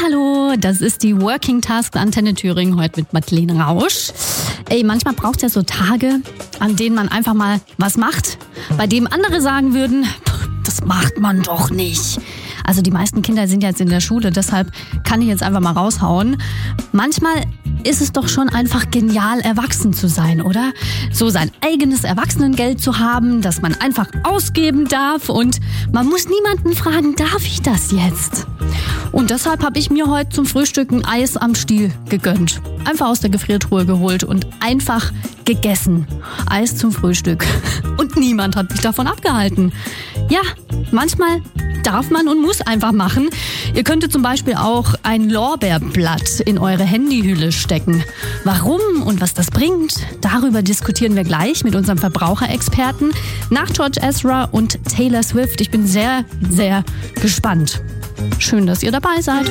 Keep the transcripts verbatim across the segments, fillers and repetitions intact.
Hallo, das ist die Working Task Antenne Thüringen, heute mit Madeleine Rausch. Ey, manchmal braucht es ja so Tage, an denen man einfach mal was macht, bei dem andere sagen würden, das macht man doch nicht. Also die meisten Kinder sind jetzt in der Schule, deshalb kann ich jetzt einfach mal raushauen. Manchmal ist es doch schon einfach genial, erwachsen zu sein, oder? So sein eigenes Erwachsenengeld zu haben, das man einfach ausgeben darf und man muss niemanden fragen, darf ich das jetzt? Und deshalb habe ich mir heute zum Frühstück ein Eis am Stiel gegönnt. Einfach aus der Gefriertruhe geholt und einfach gegessen. Eis zum Frühstück. Und niemand hat mich davon abgehalten. Ja, manchmal darf man und muss einfach machen. Ihr könntet zum Beispiel auch ein Lorbeerblatt in eure Handyhülle stecken. Warum und was das bringt, darüber diskutieren wir gleich mit unserem Verbraucherexperten nach George Ezra und Taylor Swift. Ich bin sehr, sehr gespannt. Schön, dass ihr dabei seid.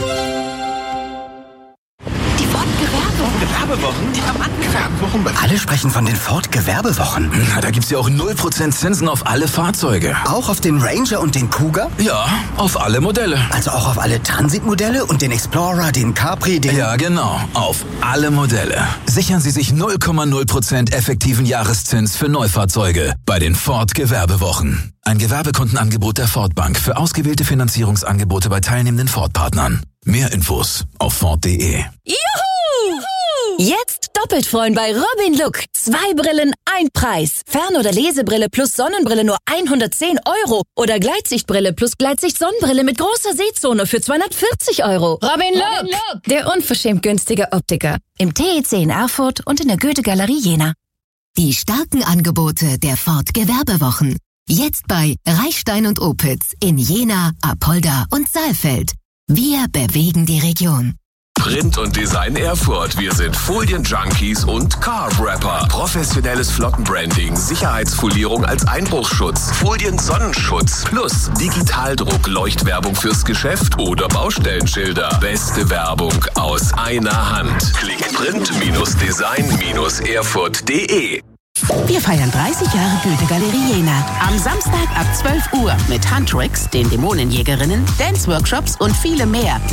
Gewerbewochen? Die Gewerbewochen? Alle sprechen von den Ford-Gewerbewochen. Na, da gibt's ja auch null Prozent Zinsen auf alle Fahrzeuge. Auch auf den Ranger und den Cougar? Ja, auf alle Modelle. Also auch auf alle Transit-Modelle und den Explorer, den Capri, den... Ja, genau. Auf alle Modelle. Sichern Sie sich null Komma null Prozent effektiven Jahreszins für Neufahrzeuge bei den Ford-Gewerbewochen. Ein Gewerbekundenangebot der Ford Bank für ausgewählte Finanzierungsangebote bei teilnehmenden Ford-Partnern. Mehr Infos auf Ford punkt de. Juhu! Jetzt doppelt freuen bei Robin Look. Zwei Brillen, ein Preis. Fern- oder Lesebrille plus Sonnenbrille nur hundertzehn Euro. Oder Gleitsichtbrille plus Gleitsicht-Sonnenbrille mit großer Sehzone für zweihundertvierzig Euro. Robin Look, Robin Look, der unverschämt günstige Optiker. Im T E C in Erfurt und in der Goethe-Galerie Jena. Die starken Angebote der Ford Gewerbewochen. Jetzt bei Reichstein und Opitz in Jena, Apolda und Saalfeld. Wir bewegen die Region. Print und Design Erfurt. Wir sind Folien-Junkies und Carb-Rapper. Professionelles Flottenbranding, Sicherheitsfolierung als Einbruchschutz, Folien-Sonnenschutz plus Digitaldruck, Leuchtwerbung fürs Geschäft oder Baustellenschilder. Beste Werbung aus einer Hand. Klick print Design Erfurt punkt de. Wir feiern dreißig Jahre Goethe-Galerie Jena. Am Samstag ab zwölf Uhr mit Huntrix, den Dämonenjägerinnen, Dance-Workshops und viele mehr.